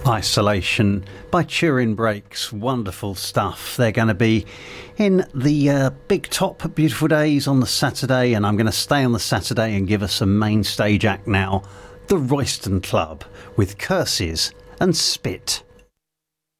Isolation by Turin Brakes. Wonderful stuff. They're going to be in the Big Top Beautiful Days on the Saturday, and I'm going to stay on the Saturday and give us a main stage act now. The Royston Club with Curses and Spit.